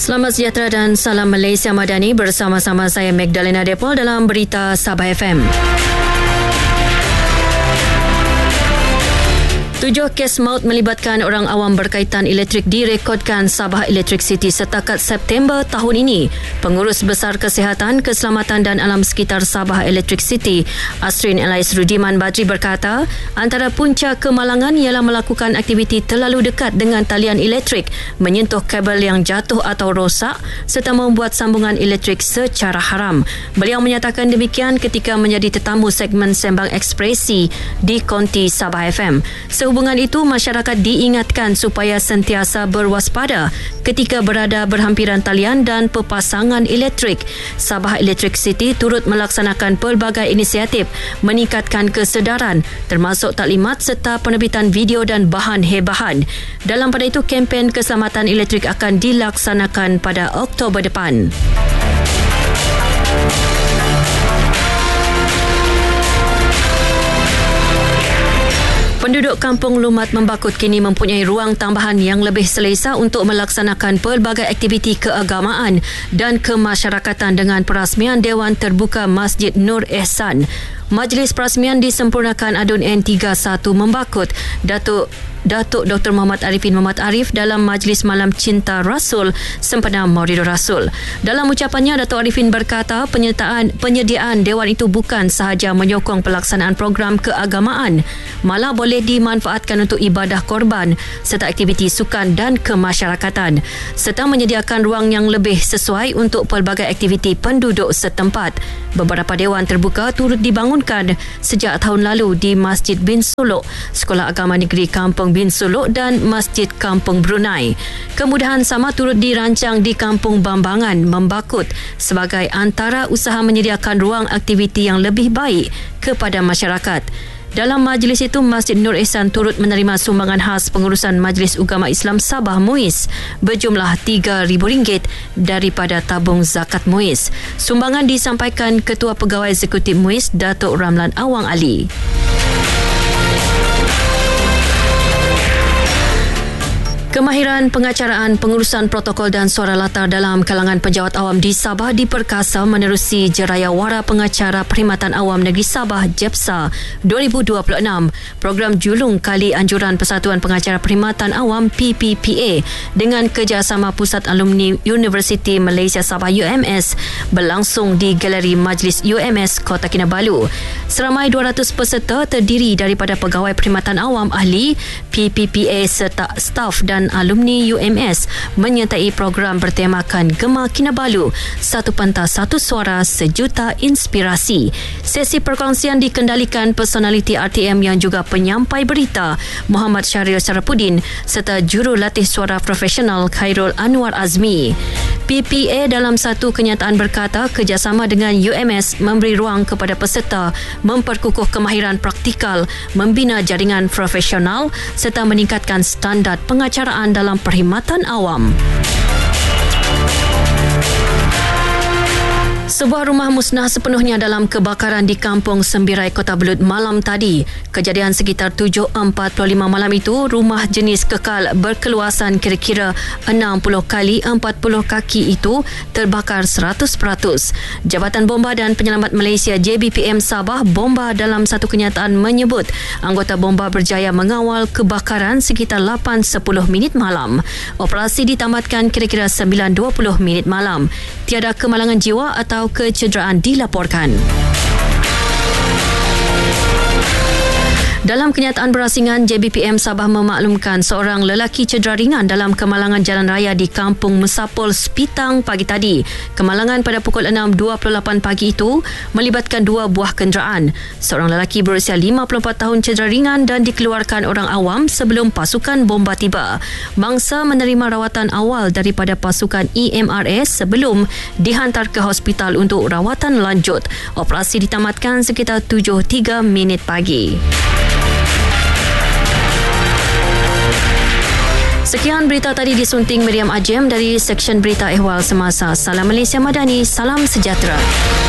Selamat sejahtera dan salam Malaysia Madani, bersama-sama saya Magdalena Depol dalam Berita Sabah FM. 7 kes maut melibatkan orang awam berkaitan elektrik direkodkan Sabah Electricity setakat September tahun ini. Pengurus Besar Kesihatan, Keselamatan dan Alam Sekitar Sabah Electricity, Asrin Elais Rudiman Badri berkata, antara punca kemalangan ialah melakukan aktiviti terlalu dekat dengan talian elektrik, menyentuh kabel yang jatuh atau rosak serta membuat sambungan elektrik secara haram. Beliau menyatakan demikian ketika menjadi tetamu segmen Sembang Ekspresi di Konti Sabah FM. Sehubungan itu, masyarakat diingatkan supaya sentiasa berwaspada ketika berada berhampiran talian dan pepasangan elektrik. Sabah Electricity turut melaksanakan pelbagai inisiatif meningkatkan kesedaran termasuk taklimat serta penerbitan video dan bahan hebahan. Dalam pada itu, kempen keselamatan elektrik akan dilaksanakan pada Oktober depan. Penduduk Kampung Lumat Membakut kini mempunyai ruang tambahan yang lebih selesa untuk melaksanakan pelbagai aktiviti keagamaan dan kemasyarakatan dengan perasmian Dewan Terbuka Masjid Nur Ehsan. Majlis perasmian disempurnakan Adun N31 Membakut, Datuk Dr. Muhammad Arifin Muhammad Arif dalam Majlis Malam Cinta Rasul sempena Maulidur Rasul. Dalam ucapannya, Datuk Arifin berkata penyediaan Dewan itu bukan sahaja menyokong pelaksanaan program keagamaan, malah boleh dimanfaatkan untuk ibadah korban serta aktiviti sukan dan kemasyarakatan, serta menyediakan ruang yang lebih sesuai untuk pelbagai aktiviti penduduk setempat. Beberapa Dewan Terbuka turut dibangunkan sejak tahun lalu di Masjid Bin Suluk, Sekolah Agama Negeri Kampung Bin Suluk dan Masjid Kampung Brunei. Kemudahan sama turut dirancang di Kampung Bambangan Membakut sebagai antara usaha menyediakan ruang aktiviti yang lebih baik kepada masyarakat. Dalam majlis itu, Masjid Nur Ehsan turut menerima sumbangan khas pengurusan Majlis Ugama Islam Sabah MUIS berjumlah RM3,000 daripada tabung zakat MUIS. Sumbangan disampaikan Ketua Pegawai Eksekutif MUIS, Datuk Ramlan Awang Ali. Kemahiran pengacaraan, pengurusan protokol dan suara latar dalam kalangan penjawat awam di Sabah diperkasa menerusi Jerayawara Pengacara Perkhidmatan Awam Negeri Sabah JEPSA 2026. Program julung kali anjuran Persatuan Pengacara Perkhidmatan Awam PPPA dengan kerjasama Pusat Alumni Universiti Malaysia Sabah UMS berlangsung di Galeri Majlis UMS Kota Kinabalu. Seramai 200 peserta terdiri daripada pegawai perkhidmatan awam, ahli PPPA serta staf dan alumni UMS menyertai program bertemakan Gema Kinabalu, satu pentas satu suara sejuta inspirasi. Sesi perkongsian dikendalikan personaliti RTM yang juga penyampai berita Muhammad Syahril Syarafuddin serta jurulatih suara profesional Khairul Anwar Azmi. PPA dalam satu kenyataan berkata kerjasama dengan UMS memberi ruang kepada peserta memperkukuh kemahiran praktikal, membina jaringan profesional serta meningkatkan standard pengacaraan dalam perkhidmatan awam. Sebuah rumah musnah sepenuhnya dalam kebakaran di Kampung Sembirai, Kota Belud malam tadi. Kejadian sekitar 7.45 malam itu, rumah jenis kekal berkeluasan kira-kira 60 kali 40 kaki itu terbakar 100%. Jabatan Bomba dan Penyelamat Malaysia JBPM Sabah Bomba dalam satu kenyataan menyebut anggota Bomba berjaya mengawal kebakaran sekitar 8.10 minit malam. Operasi ditamatkan kira-kira 9.20 minit malam. Tiada kemalangan jiwa atau kecederaan dilaporkan. Dalam kenyataan berasingan, JBPM Sabah memaklumkan seorang lelaki cedera ringan dalam kemalangan jalan raya di Kampung Mesapol, Sepitang pagi tadi. Kemalangan pada pukul 6.28 pagi itu melibatkan dua buah kenderaan. Seorang lelaki berusia 54 tahun cedera ringan dan dikeluarkan orang awam sebelum pasukan bomba tiba. Mangsa menerima rawatan awal daripada pasukan EMRS sebelum dihantar ke hospital untuk rawatan lanjut. Operasi ditamatkan sekitar 7.03 minit pagi. Sekian berita tadi disunting Miriam Ajem dari Seksyen Berita Ehwal Semasa. Salam Malaysia Madani, salam sejahtera.